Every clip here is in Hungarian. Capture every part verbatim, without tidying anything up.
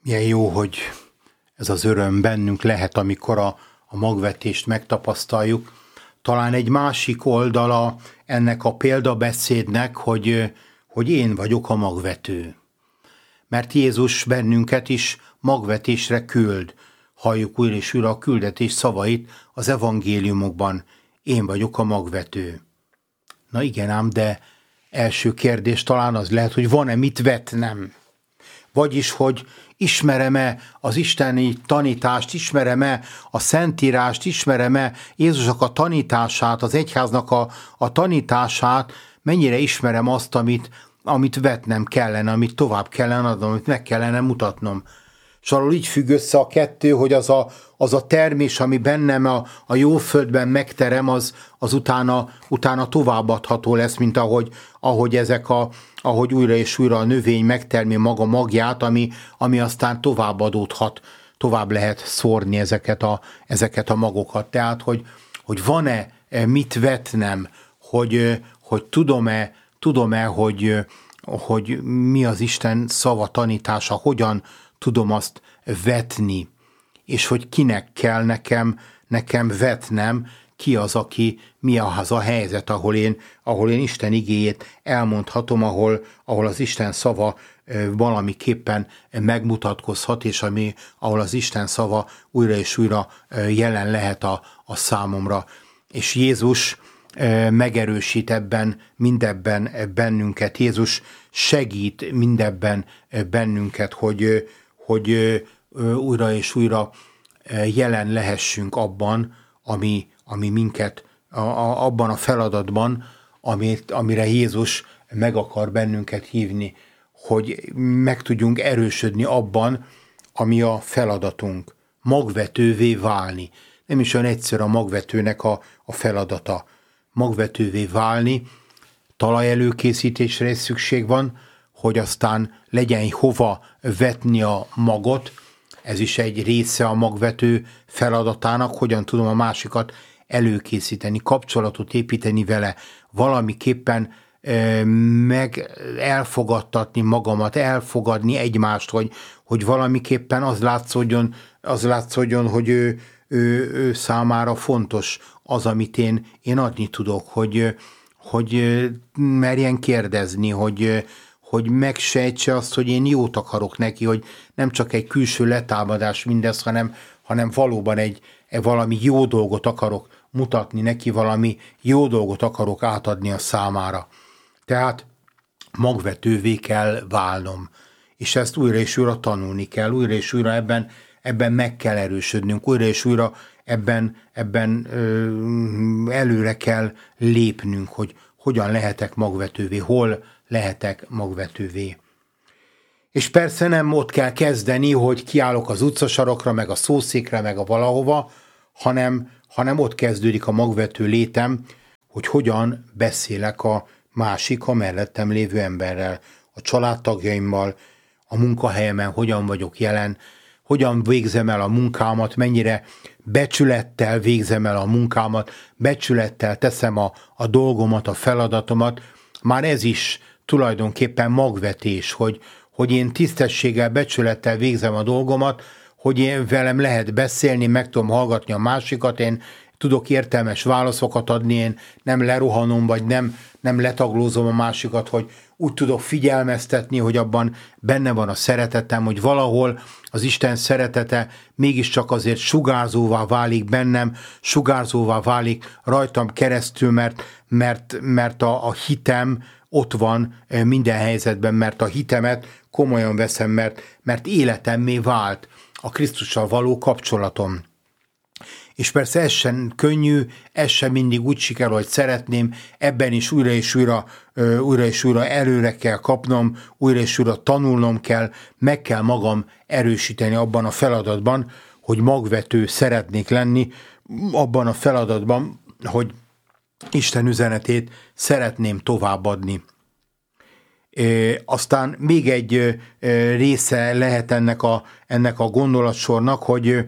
Milyen jó, hogy ez az öröm bennünk lehet, amikor a, a magvetést megtapasztaljuk. Talán egy másik oldala ennek a példabeszédnek, hogy, hogy én vagyok a magvető. Mert Jézus bennünket is magvetésre küld. Halljuk újra és újra a küldetés szavait az evangéliumokban. Én vagyok a magvető. Na igen ám, de első kérdés talán az lehet, hogy van-e mit vetnem? Vagyis, hogy ismerem-e az isteni tanítást, ismerem-e a Szentírást, ismerem-e Jézusnak a tanítását, az egyháznak a, a tanítását, mennyire ismerem azt, amit, amit vetnem kellene, amit tovább kellene adnom, amit meg kellene mutatnom. És arról így függ össze a kettő, hogy az a, az a termés, ami bennem a, a jó földben megterem, az, az utána, utána továbbadható lesz, mint ahogy, ahogy ezek a, ahogy újra és újra a növény megtermi maga magját, ami, ami aztán továbbadódhat, tovább lehet szórni ezeket a, ezeket a magokat. Tehát, hogy, hogy van-e mit vetnem, hogy, hogy tudom-e, tudom-e hogy, hogy mi az Isten szava tanítása, hogyan tudom azt vetni, és hogy kinek kell nekem, nekem vetnem, ki az, aki, mi az a helyzet, ahol én, ahol én Isten igéjét elmondhatom, ahol, ahol az Isten szava valamiképpen megmutatkozhat, és ami, ahol az Isten szava újra és újra jelen lehet a, a számomra. És Jézus megerősít ebben, mindebben bennünket. Jézus segít mindebben bennünket, hogy, hogy újra és újra jelen lehessünk abban, ami, ami minket, a, a, abban a feladatban, amit, amire Jézus meg akar bennünket hívni, hogy meg tudjunk erősödni abban, ami a feladatunk, magvetővé válni. Nem is olyan egyszerű a magvetőnek a, a feladata. Magvetővé válni, talajelőkészítésre is szükség van, hogy aztán legyen hova vetni a magot. Ez is egy része a magvető feladatának, hogyan tudom a másikat előkészíteni, kapcsolatot építeni vele, valamiképpen e, meg elfogadtatni magamat, elfogadni egymást, hogy, hogy valamiképpen az látszódjon, az látszódjon, hogy ő, ő, ő számára fontos az, amit én, én adni tudok, hogy, hogy merjen kérdezni, hogy, hogy megsejtse azt, hogy én jót akarok neki, hogy nem csak egy külső letámadás mindez, hanem, hanem valóban egy, egy valami jó dolgot akarok mutatni neki, valami jó dolgot akarok átadni a számára. Tehát magvetővé kell válnom, és ezt újra és újra tanulni kell, újra és újra ebben, ebben meg kell erősödnünk, újra és újra ebben, ebben ö, előre kell lépnünk, hogy hogyan lehetek magvetővé, hol lehetek magvetővé. És persze nem ott kell kezdeni, hogy kiállok az utcasarokra, meg a szószékre, meg a valahova, hanem, hanem ott kezdődik a magvető létem, hogy hogyan beszélek a másik, a mellettem lévő emberrel, a családtagjaimmal, a munkahelyemen, hogyan vagyok jelen, hogyan végzem el a munkámat, mennyire becsülettel végzem el a munkámat, becsülettel teszem a, a dolgomat, a feladatomat. Már ez is tulajdonképpen magvetés, hogy, hogy én tisztességgel, becsülettel végzem a dolgomat, hogy én velem lehet beszélni, meg tudom hallgatni a másikat, én tudok értelmes válaszokat adni, én nem lerohanom, vagy nem, nem letaglózom a másikat, hogy úgy tudok figyelmeztetni, hogy abban benne van a szeretetem, hogy valahol az Isten szeretete mégiscsak azért sugárzóvá válik bennem, sugárzóvá válik rajtam keresztül, mert, mert, mert a, a hitem ott van minden helyzetben, mert a hitemet komolyan veszem, mert, mert életemmé vált a Krisztussal való kapcsolatom. És persze ez sem könnyű, ez sem mindig úgy sikerül, hogy szeretném, ebben is újra és újra, újra és újra előre kell kapnom, újra és újra tanulnom kell, meg kell magam erősíteni abban a feladatban, hogy magvető szeretnék lenni, abban a feladatban, hogy Isten üzenetét szeretném továbbadni. E, aztán még egy része lehet ennek a, ennek a gondolatsornak, hogy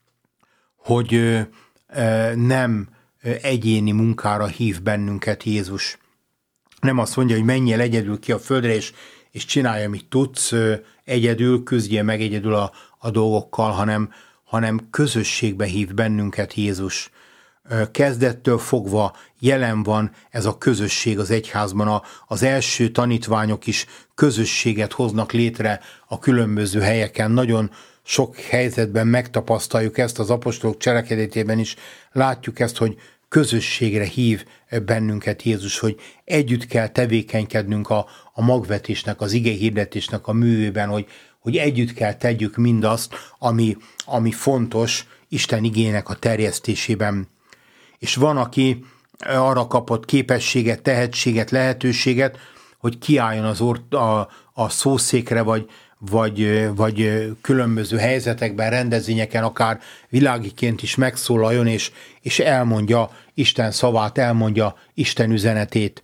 hogy nem egyéni munkára hív bennünket Jézus. Nem azt mondja, hogy menjél egyedül ki a földre, és, és csinálj, amit tudsz, egyedül, küzdje meg egyedül a, a dolgokkal, hanem, hanem közösségbe hív bennünket Jézus. Kezdettől fogva jelen van ez a közösség az egyházban. A, az első tanítványok is közösséget hoznak létre a különböző helyeken. Nagyon sok helyzetben megtapasztaljuk ezt, az apostolok cselekedetében is látjuk ezt, hogy közösségre hív bennünket Jézus, hogy együtt kell tevékenykednünk a, a magvetésnek, az igehirdetésnek a művében, hogy, hogy együtt kell tegyük mindazt, ami, ami fontos Isten igének a terjesztésében. És van, aki arra kapott képességet, tehetséget, lehetőséget, hogy kiálljon az or- a, a szószékre, vagy, vagy, vagy különböző helyzetekben, rendezvényeken, akár világiként is megszólaljon, és, és elmondja Isten szavát, elmondja Isten üzenetét.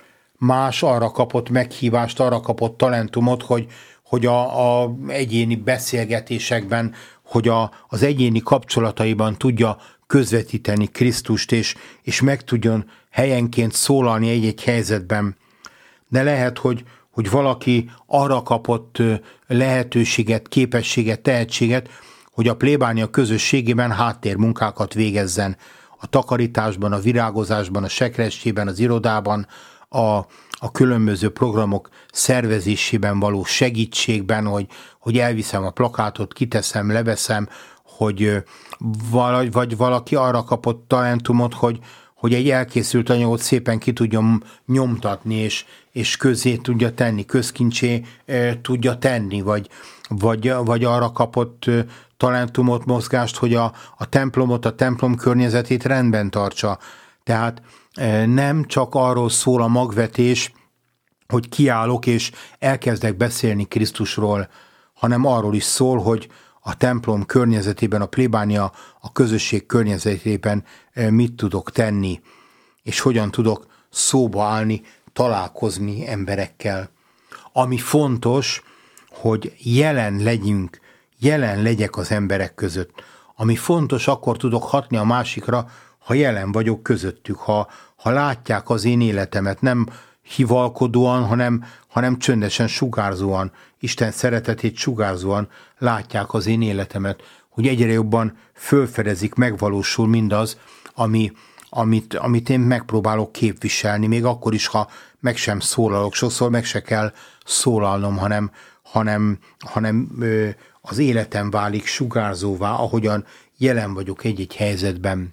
Más arra kapott meghívást, arra kapott talentumot, hogy, hogy a, a egyéni beszélgetésekben, hogy a, az egyéni kapcsolataiban tudja közvetíteni Krisztust, és, és meg tudjon helyenként szólalni egy-egy helyzetben. De lehet, hogy, hogy valaki arra kapott lehetőséget, képességet, tehetséget, hogy a plébánia közösségében háttérmunkákat végezzen. A takarításban, a virágozásban, a sekrestjében, az irodában, a, a különböző programok szervezésében való segítségben, hogy, hogy elviszem a plakátot, kiteszem, leveszem, hogy vagy, vagy valaki arra kapott talentumot, hogy, hogy egy elkészült anyagot szépen ki tudjon nyomtatni, és, és közé tudja tenni, közkincsé e, tudja tenni, vagy, vagy, vagy arra kapott e, talentumot, mozgást, hogy a, a templomot, a templom környezetét rendben tartsa. Tehát e, nem csak arról szól a magvetés, hogy kiállok és elkezdek beszélni Krisztusról, hanem arról is szól, hogy a templom környezetében, a plébánia, a közösség környezetében mit tudok tenni, és hogyan tudok szóba állni, találkozni emberekkel. Ami fontos, hogy jelen legyünk, jelen legyek az emberek között. Ami fontos, akkor tudok hatni a másikra, ha jelen vagyok közöttük, ha, ha látják az én életemet, nem hivalkodóan, hanem, hanem csöndesen, sugárzóan, Isten szeretetét sugárzóan látják az én életemet, hogy egyre jobban fölfedezik, megvalósul mindaz, ami, amit, amit én megpróbálok képviselni, még akkor is, ha meg sem szólalok, sokszor meg se kell szólalnom, hanem, hanem, hanem ö, az életem válik sugárzóvá, ahogyan jelen vagyok egy-egy helyzetben.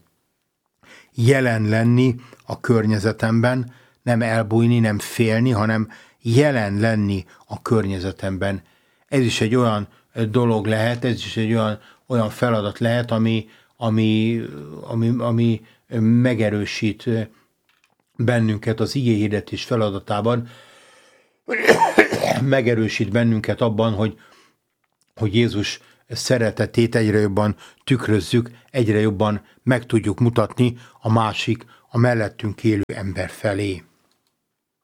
Jelen lenni a környezetemben, nem elbújni, nem félni, hanem jelen lenni a környezetemben. Ez is egy olyan dolog lehet, ez is egy olyan, olyan feladat lehet, ami, ami, ami, ami megerősít bennünket az igéhirdetés feladatában, megerősít bennünket abban, hogy, hogy Jézus szeretetét egyre jobban tükrözzük, egyre jobban meg tudjuk mutatni a másik, a mellettünk élő ember felé.